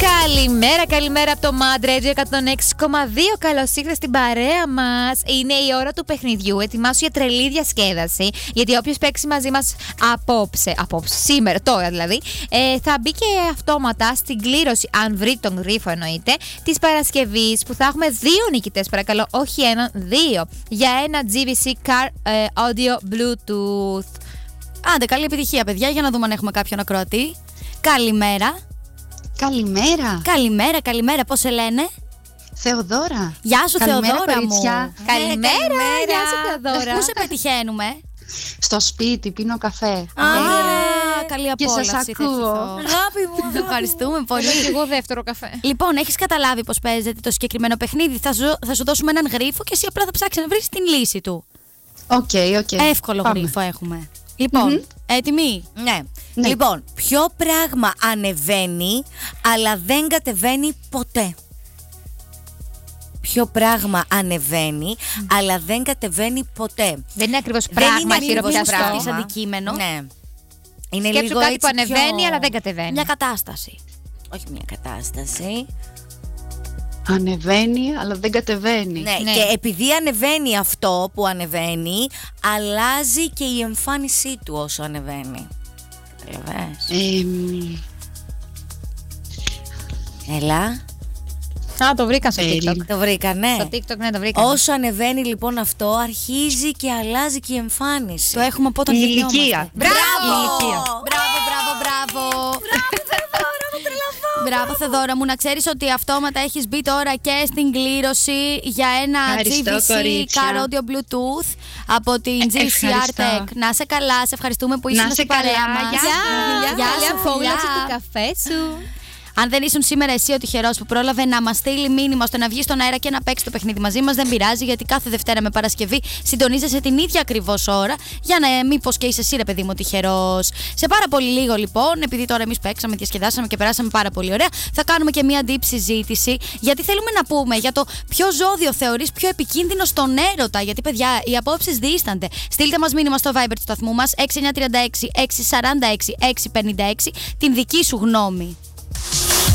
Καλημέρα από το Mad Radio 106,2. Καλώς ήρθατε στην παρέα μας. Είναι η ώρα του παιχνιδιού. Ετοιμάσου για τρελή διασκέδαση. Γιατί όποιος παίξει μαζί μας απόψε, σήμερα, τώρα δηλαδή, θα μπει και αυτόματα στην κλήρωση, αν βρει τον γρίφο εννοείται, της Παρασκευής, που θα έχουμε 2 νικητές, παρακαλώ, όχι έναν, 2, για ένα GVC Car Audio Bluetooth. Άντε, καλή επιτυχία, παιδιά, για να δούμε αν έχουμε κάποιον ακροατή. Καλημέρα. Καλημέρα, πώς σε λένε? Θεοδώρα. Γεια σου, καλημέρα, Θεοδώρα κορίτσια μου. Καλημέρα, γεια σου, Θεοδώρα. Πού σε πετυχαίνουμε? Στο σπίτι, πίνω καφέ. Καλή Και απόλαυση. σας ακούω. Αγάπη μου, ευχαριστούμε πολύ. Και εγώ δεύτερο καφέ. Λοιπόν, έχεις καταλάβει πώς παίζεται το συγκεκριμένο παιχνίδι? Θα σου δώσουμε έναν γρίφο και εσύ απλά θα ψάξεις να βρεις την λύση του. Οκ. Εύκολο γρίφο έχουμε. Λοιπόν, έτοιμοι? Ναι. Λοιπόν, ποιο πράγμα ανεβαίνει αλλά δεν κατεβαίνει ποτέ? Ποιο πράγμα ανεβαίνει αλλά δεν κατεβαίνει ποτέ? Δεν είναι ακριβώς πράγμα, χειροπιαστό. Αντικείμενο. Ναι. Είναι Σκέψου λίγο κάτι έτσι που ανεβαίνει πιο... αλλά δεν κατεβαίνει. Μια κατάσταση. Όχι μια κατάσταση. Ανεβαίνει, αλλά δεν κατεβαίνει. Ναι. Ναι. Και επειδή ανεβαίνει αυτό που ανεβαίνει, αλλάζει και η εμφάνισή του όσο ανεβαίνει. Καταλαβες? Έλα. Το βρήκα στο TikTok. Το βρήκανε. Στο TikTok, ναι, το βρήκα. Όσο ανεβαίνει λοιπόν αυτό, αρχίζει και αλλάζει και η εμφάνιση. Το έχουμε από όταν Η γεννιόμαστε. ηλικία. Μπράβο! Μπράβο. Μπράβο, Θεοδώρα μου. Να ξέρεις ότι αυτόματα έχεις μπει τώρα και στην κλήρωση για ένα Ευχαριστώ, GVC κορίτσια. Car Audio Bluetooth από την GCR Ευχαριστώ. Tech. Να είσαι καλά, σε ευχαριστούμε που ήσουν στην παρέα καλά. μας. Γεια, Γεια σου, απόλαυση φιλιά. του καφέ σου. Αν δεν ήσουν σήμερα εσύ ο τυχερός που πρόλαβε να μας στείλει μήνυμα ώστε να βγει στον αέρα και να παίξει το παιχνίδι μαζί μας, δεν πειράζει, γιατί κάθε Δευτέρα με Παρασκευή συντονίζεσαι την ίδια ακριβώς ώρα, για να μήπως και είσαι εσύ, ρε παιδί μου, τυχερός. Σε πάρα πολύ λίγο λοιπόν, επειδή τώρα εμείς παίξαμε, διασκεδάσαμε και περάσαμε πάρα πολύ ωραία, θα κάνουμε και μία deep συζήτηση, γιατί θέλουμε να πούμε για το ποιο ζώδιο θεωρείς πιο επικίνδυνο στον έρωτα. Γιατί, παιδιά, οι απόψεις διήστανται. Στείλτε μας μήνυμα στο Viber του σταθμού μας 6936 646 656 την δική σου γνώμη.